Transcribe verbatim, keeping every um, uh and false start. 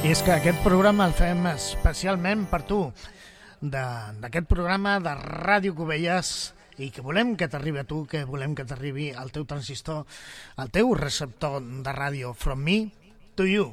I és que aquest programa el fem especialment per tu, d'aquest programa de Ràdio Cubelles, i que volem que t'arribi a tu, que volem que t'arribi al teu transistor, al teu receptor de ràdio, From Me to You.